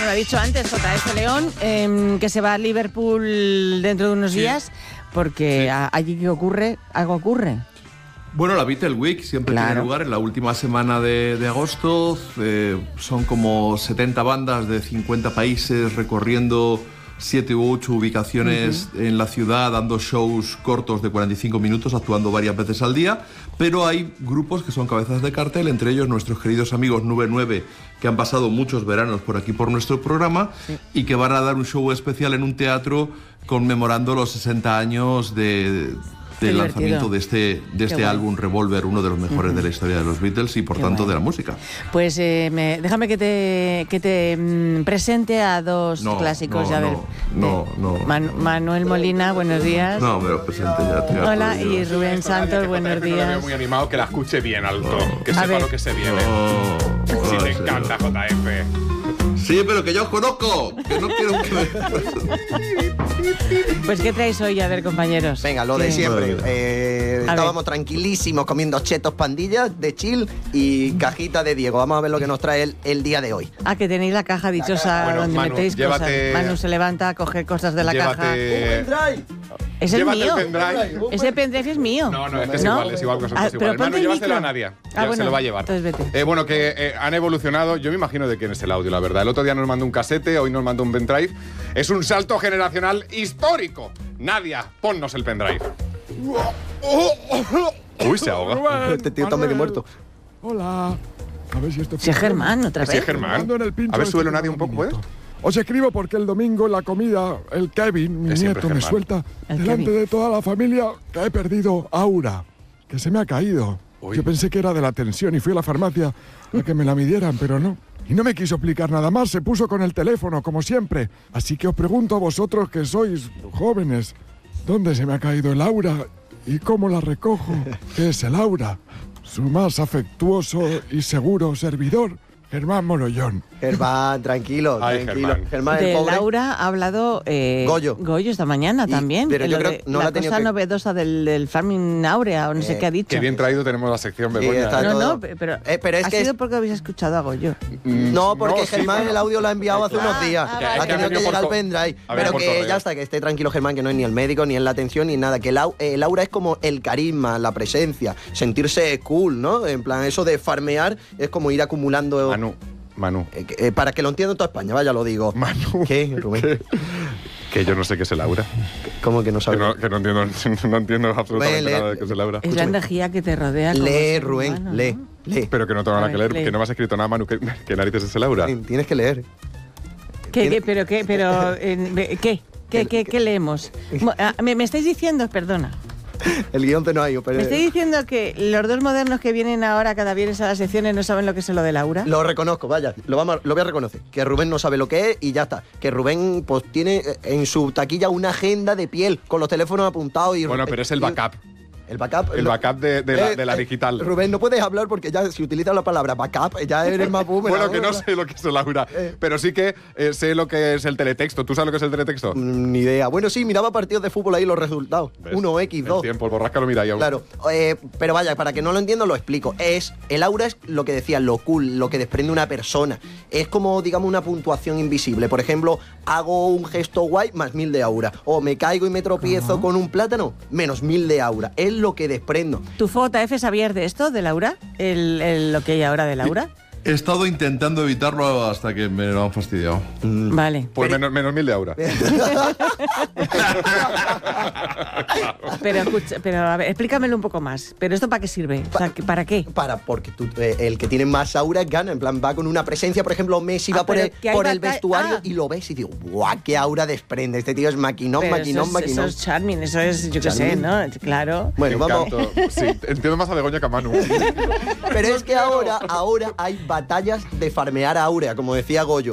lo ha dicho antes JF León, que se va a Liverpool dentro de unos días, porque allí ¿qué ocurre? ¿Algo ocurre? Bueno, la Beatle Week siempre tiene lugar en la última semana de agosto. Son como 70 bandas de 50 países recorriendo 7 u 8 ubicaciones en la ciudad, dando shows cortos de 45 minutos, actuando varias veces al día. Pero hay grupos que son cabezas de cartel, entre ellos nuestros queridos amigos Nube 9, que han pasado muchos veranos por aquí por nuestro programa y que van a dar un show especial en un teatro conmemorando los 60 años del lanzamiento de este álbum Revolver, uno de los mejores de la historia de los Beatles y por tanto de la música. Pues déjame que te presente a dos clásicos. Manuel Molina, buenos días. No, me lo presente ya. Hola, y Rubén Santos, buenos días. Me veo muy animado, que la escuche bien alto, que sepa lo que se viene. Si te encanta, JF. Sí, pero que yo os conozco, que no quiero que me... Pues ¿qué traéis hoy? A ver, compañeros. Venga, lo de siempre. Estábamos tranquilísimos comiendo chetos pandillas de chill y cajita de Diego. Vamos a ver lo que nos trae el día de hoy. Ah, que tenéis la caja dichosa donde Manu, metéis cosas. Manu se levanta a coger cosas de la caja. Es el mío. Ese pendrive es mío. No, es que es igual que nosotros. Igual. Manu, llévaselo a Nadia. Se lo va a llevar. Entonces vete. Bueno, que han evolucionado. Yo me imagino de quién es el audio, la verdad. El otro día nos mandó un casete, hoy nos mandó un pendrive. Es un salto generacional histórico. Nadia, ponnos el pendrive. Uy, se ahoga. Este tío está medio muerto. Hola. A ver si esto... Si es Germán, otra vez. Sí, Germán. A ver, súbelo, Nadia, un poco, ¿puedes? Os escribo porque el domingo en la comida, el Kevin, mi nieto, me suelta delante de toda la familia que he perdido Aura, que se me ha caído. Uy. Yo pensé que era de la tensión y fui a la farmacia a que me la midieran, pero no. Y no me quiso explicar nada más, se puso con el teléfono, como siempre. Así que os pregunto a vosotros que sois jóvenes, ¿dónde se me ha caído el Aura y cómo la recojo? ¿Qué es el Aura? Su más afectuoso y seguro servidor, Germán Morollón. Germán, tranquilo. Germán, de pobre. Laura ha hablado Goyo esta mañana también. Pero yo creo que no la cosa novedosa del Farming Aurea, o no sé qué ha dicho. Qué bien traído tenemos la sección, Begoña. Pero es ha sido porque habéis escuchado a Goyo. No, porque Germán el audio lo ha enviado hace unos días. Ha tenido que llegar al pendrive. Pero que ya está, que esté tranquilo Germán, que no es ni el médico, ni en la atención, ni nada. Que el aura es como el carisma, la presencia, sentirse cool, ¿no? En plan, eso de farmear es como ir acumulando... Manu. Para que lo entienda toda España, vaya, lo digo. Manu. ¿Qué, Rubén? Que yo no sé qué es el aura. ¿Cómo que no sabes? Que no entiendo absolutamente nada de qué es el aura. Es la energía que te rodea. Lee, Rubén, ¿no? lee. Pero que no tengo nada que leer, que no me has escrito nada, Manu. ¿Qué narices es el aura? Tienes que leer. ¿Qué leemos? ¿Me estáis diciendo, perdona? El guión te no hay, pero... ¿Me estoy diciendo que los dos modernos que vienen ahora cada viernes a las secciones no saben lo que es lo de Laura? Lo reconozco, vaya, lo voy a reconocer. Que Rubén no sabe lo que es y ya está. Que Rubén pues tiene en su taquilla una agenda de piel con los teléfonos apuntados y... Bueno, pero es el backup. El backup. El backup de la digital. Rubén, no puedes hablar porque ya si utilizas la palabra backup ya eres más boomer. Bueno, que no sé lo que es el Laura, pero sí que sé lo que es el teletexto. ¿Tú sabes lo que es el teletexto? Ni idea. Bueno, sí, miraba partidos de fútbol ahí los resultados. 1x, 2. El tiempo, el borrasca lo mira ahí aún. Claro, pero vaya, para que no lo entiendo lo explico. El aura es lo que decía, lo cool, lo que desprende una persona. Es como, digamos, una puntuación invisible. Por ejemplo, hago un gesto guay, más 1000 de aura. O me caigo y me tropiezo con un plátano, menos 1000 de aura. Es lo que desprendo. ¿Tu JF sabías de esto, de Laura? ¿Lo que hay ahora de Laura? He estado intentando evitarlo hasta que me lo han fastidiado. Vale. Pues menos 1000 de aura. Pero a ver, explícamelo un poco más. ¿Pero esto para qué sirve? O sea, ¿para qué? Porque el que tiene más aura gana. En plan, va con una presencia. Por ejemplo, Messi va por el vestuario y lo ves y digo, ¡guau! ¡Qué aura desprende! Este tío es maquinón. Eso es charming, eso es, yo qué sé, ¿no? Claro. Bueno, vamos. Sí, entiendo más a Begoña que a Manu. Pero es que ahora hay batallas de farmear áurea, como decía Goyo.